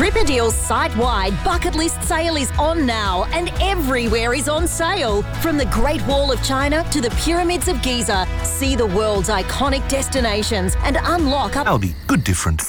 Tripadeal's site-wide bucket list sale is on now and everywhere is on sale. From the Great Wall of China to the Pyramids of Giza, see the world's iconic destinations and unlock up... Aldi, good difference.